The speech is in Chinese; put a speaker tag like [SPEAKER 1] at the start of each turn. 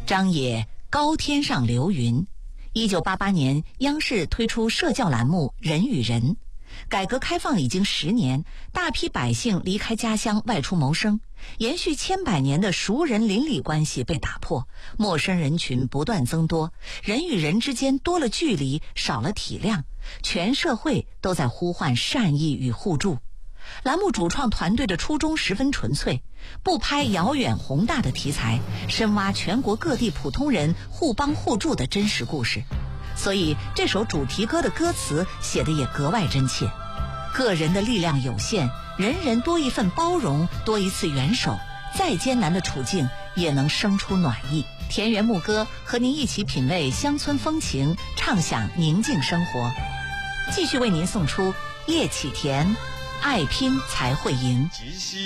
[SPEAKER 1] 张也高天上流云。1988年，央视推出社教栏目《人与人》。改革开放已经10年，大批百姓离开家乡外出谋生，延续千百年的熟人邻里关系被打破，陌生人群不断增多，人与人之间多了距离，少了体谅，全社会都在呼唤善意与互助。栏目主创团队的初衷十分纯粹，不拍遥远宏大的题材，深挖全国各地普通人互帮互助的真实故事。所以这首主题歌的歌词写得也格外真切。个人的力量有限，人人多一份包容，多一次援手，再艰难的处境也能生出暖意。田园牧歌和您一起品味乡村风情，畅享宁静生活。继续为您送出叶启田，爱拼才会赢。